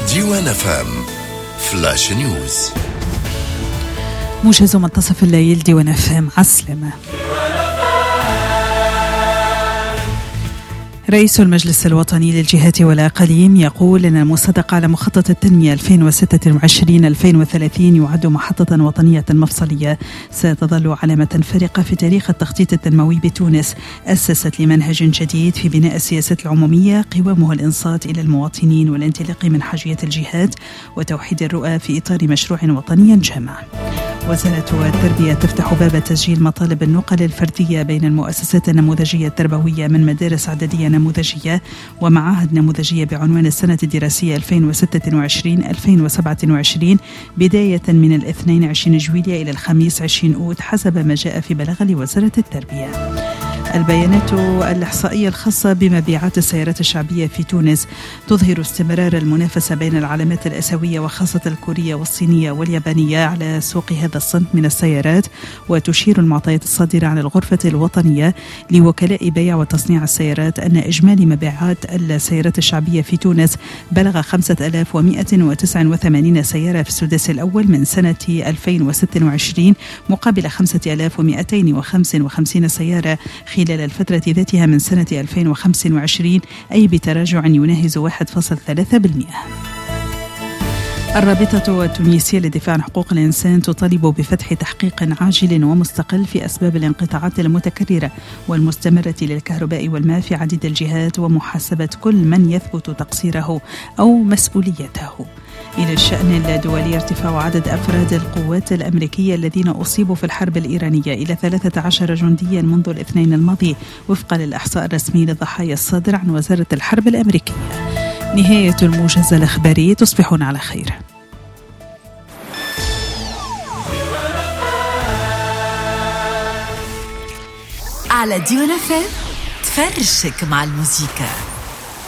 ديوان FM فلاش نيوز. موجز منتصف الليل ديوان FM عسلمة. رئيس المجلس الوطني للجهات والأقاليم يقول أن المصدق على مخطط التنمية 2026-2030 يعد محطة وطنية مفصلية ستظل علامة فارقة في تاريخ التخطيط التنموي بتونس. أسست لمنهج جديد في بناء السياسة العمومية قوامها الإنصات إلى المواطنين والانطلاق من حاجية الجهات وتوحيد الرؤى في إطار مشروع وطني جامع. وزارة التربية تفتح باب تسجيل مطالب النقل الفردية بين المؤسسات النموذجية التربوية من مدارس عددية نموذجية ومعاهد نموذجية بعنوان السنة الدراسية 2026-2027 بداية من 22 جويلية إلى 25 أوت حسب ما جاء في بلاغ لوزارة التربية. البيانات الإحصائية الخاصة بمبيعات السيارات الشعبية في تونس تظهر استمرار المنافسة بين العلامات الآسيوية وخاصة الكورية والصينية واليابانية على سوق هذا الصنف من السيارات. وتشير المعطيات الصادرة عن الغرفة الوطنية لوكلاء بيع وتصنيع السيارات أن إجمالي مبيعات السيارات الشعبية في تونس بلغ 5189 سيارة في السداس الأول من سنة 2026 مقابل 5255 سيارة خلال الفترة ذاتها من سنة 2025 أي بتراجع يناهز 1.3%. الرابطة التونسية للدفاع عن حقوق الإنسان تطالب بفتح تحقيق عاجل ومستقل في أسباب الانقطاعات المتكررة والمستمرة للكهرباء والماء في عديد الجهات ومحاسبة كل من يثبت تقصيره أو مسؤوليته. إلى الشأن الدولي ارتفاع عدد أفراد القوات الأمريكية الذين أصيبوا في الحرب الإيرانية إلى 13 جنديا منذ الاثنين الماضي وفقا للإحصاء الرسمي للضحايا الصادر عن وزارة الحرب الأمريكية. نهاية الموجز الإخباري، تصبحون على خير. على ديوان FM تفرشك مع الموسيقى.